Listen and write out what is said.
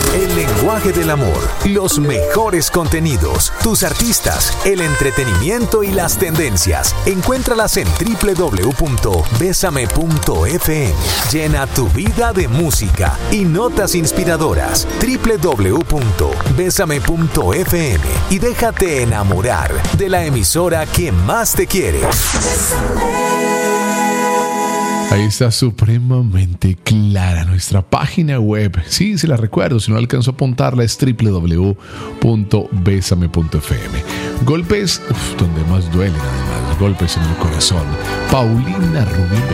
El lenguaje del amor, los mejores contenidos, tus artistas, el entretenimiento y las tendencias. Encuéntralas en www.besame.fm. Llena tu vida de música y notas inspiradoras. www.besame.fm y déjate enamorar de la emisora que más te quiere. Ahí está supremamente clara nuestra página web. Sí, se la recuerdo, si no alcanzo a apuntarla es www.besame.fm. Golpes, donde más duelen además, golpes en el corazón. Paulina Rubí